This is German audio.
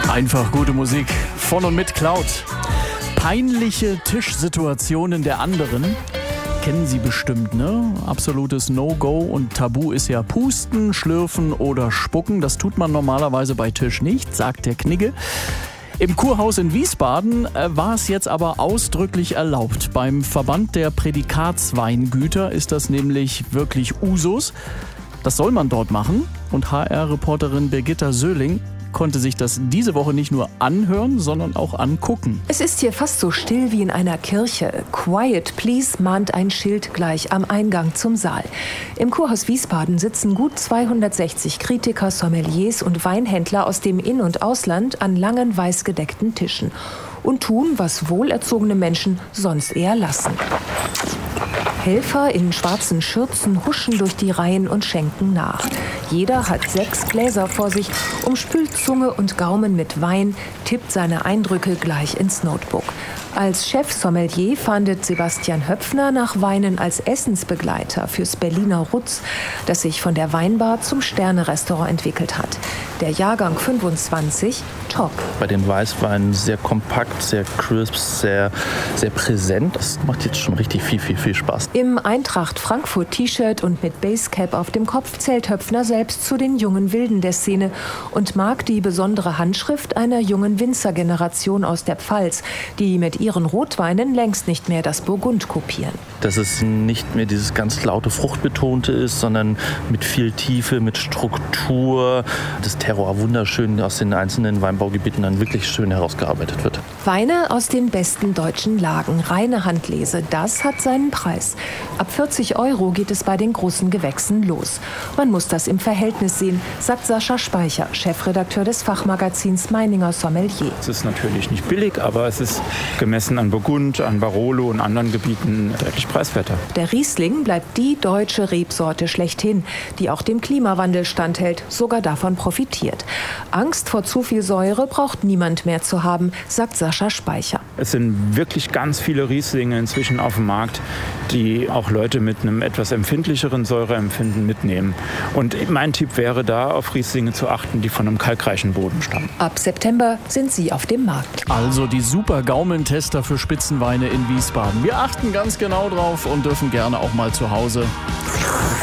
Einfach gute Musik von und mit Cloud. Peinliche Tischsituationen der anderen kennen Sie bestimmt, ne? Absolutes No-Go und Tabu ist ja Pusten, Schlürfen oder Spucken. Das tut man normalerweise bei Tisch nicht, sagt der Knigge. Im Kurhaus in Wiesbaden war es jetzt aber ausdrücklich erlaubt. Beim Verband der Prädikatsweingüter ist das nämlich wirklich Usus. Das soll man dort machen. Und HR-Reporterin Birgitta Söhling konnte sich das diese Woche nicht nur anhören, sondern auch angucken. Es ist hier fast so still wie in einer Kirche. Quiet please mahnt ein Schild gleich am Eingang zum Saal. Im Kurhaus Wiesbaden sitzen gut 260 Kritiker, Sommeliers und Weinhändler aus dem In- und Ausland an langen weißgedeckten Tischen und tun, was wohlerzogene Menschen sonst eher lassen. Helfer in schwarzen Schürzen huschen durch die Reihen und schenken nach. Jeder hat 6 Gläser vor sich, umspült Zunge und Gaumen mit Wein, tippt seine Eindrücke gleich ins Notebook. Als Chef-Sommelier fahndet Sebastian Höpfner nach Weinen als Essensbegleiter fürs Berliner Rutz, das sich von der Weinbar zum Sterne-Restaurant entwickelt hat. Der Jahrgang 25, top. Bei den Weißweinen sehr kompakt, sehr crisp, sehr präsent. Das macht jetzt schon richtig viel Spaß. Im Eintracht Frankfurt-T-Shirt und mit Basecap auf dem Kopf zählt Höpfner selbst zu den jungen Wilden der Szene und mag die besondere Handschrift einer jungen Winzergeneration aus der Pfalz, die mit ihren Rotweinen längst nicht mehr das Burgund kopieren. Dass es nicht mehr dieses ganz laute Fruchtbetonte ist, sondern mit viel Tiefe, mit Struktur. Das Terroir wunderschön aus den einzelnen Weinbaugebieten dann wirklich schön herausgearbeitet wird. Weine aus den besten deutschen Lagen, reine Handlese, das hat seinen Preis. Ab 40 € geht es bei den großen Gewächsen los. Man muss das im Verhältnis sehen, sagt Sascha Speicher, Chefredakteur des Fachmagazins Meininger Sommelier. Es ist natürlich nicht billig, aber es ist gemessen an Burgund, an Barolo und anderen Gebieten deutlich preiswerter. Der Riesling bleibt die deutsche Rebsorte schlechthin, die auch dem Klimawandel standhält, sogar davon profitiert. Angst vor zu viel Säure braucht niemand mehr zu haben, sagt Sascha Speicher. Es sind wirklich ganz viele Rieslinge inzwischen auf dem Markt, die auch Leute mit einem etwas empfindlicheren Säureempfinden mitnehmen. Und mein Tipp wäre da, auf Rieslinge zu achten, die von einem kalkreichen Boden stammen. Ab September sind sie auf dem Markt. Also die super Gaumentester für Spitzenweine in Wiesbaden. Wir achten ganz genau drauf und dürfen gerne auch mal zu Hause